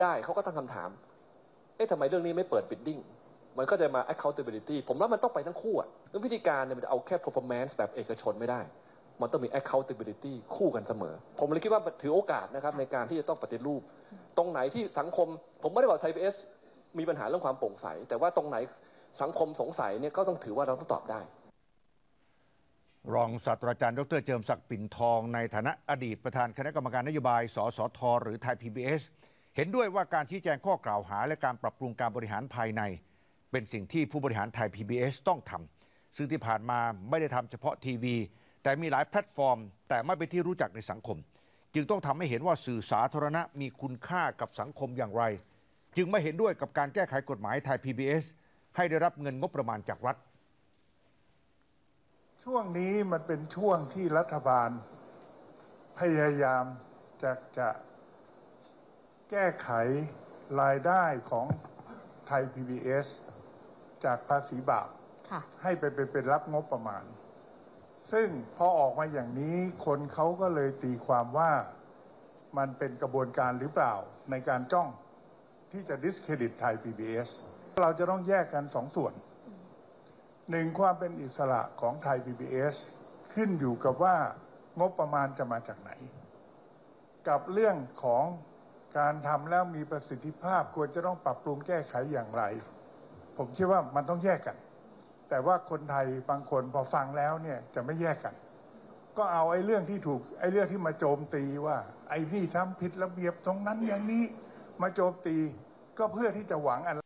ได้เขาก็ตั้งคำถามทำไมเรื่องนี้ไม่เปิด bidding มันก็จะมา accountability ผมว่ามันต้องไปทั้งคู่อ่ะวิธีการเนี่ยมันจะเอาแค่ performance แบบเอกชนไม่ได้มันต้องมี accountability คู่กันเสมอผมเลยคิดว่าถือโอกาสนะครับในการที่จะต้องปฏิรูปตรงไหนที่สังคมผมไม่ได้บอกไทย PBS มีปัญหาเรื่องความโปร่งใสแต่ว่าตรงไหนสังคมสงสัยเนี่ยก็ต้องถือว่าเราต้องตอบได้รองศาสตราจารย์ดร.เจิมศักดิ์ปิ่นทองในฐานะอดีตประธานคณะกรรมการนโยบายสสทหรือไทย PBS เห็นด้วยว่าการชี้แจงข้อกล่าวหาและการปรับปรุงการบริหารภายในเป็นสิ่งที่ผู้บริหารไทย PBS ต้องทำซึ่งที่ผ่านมาไม่ได้ทำเฉพาะทีวีแต่มีหลายแพลตฟอร์มแต่ไม่เป็นที่รู้จักในสังคมจึงต้องทำให้เห็นว่าสื่อสาธารณะมีคุณค่ากับสังคมอย่างไรจึงไม่เห็นด้วยกับการแก้ไขกฎหมายไทย PBS ให้ได้รับเงินงบประมาณจากรัฐช่วงนี้มันเป็นช่วงที่รัฐบาลพยายามจะแก้ไขรายได้ของไทย PBS จากภาษีบาปให้เป็นรับงบประมาณซึ่งพอออกมาอย่างนี้คนเขาก็เลยตีความว่ามันเป็นกระบวนการหรือเปล่าในการจ้องที่จะ discredit ไทย PBS เราจะต้องแยกกันสองส่วนหนึ่งความเป็นอิสระของไทย PBS ขึ้นอยู่กับว่างบประมาณจะมาจากไหนกับเรื่องของการทำแล้วมีประสิทธิภาพควรจะต้องปรับปรุงแก้ไขอย่างไรผมคิดว่ามันต้องแยกกันแต่ว่าคนไทยบางคนพอฟังแล้วเนี่ยจะไม่แยกกันก็เอาเรื่องที่มาโจมตีว่าไอ้นี่ทำผิดระเบียบตรงนั้นอย่างนี้มาโจมตีก็เพื่อที่จะหวังอะไร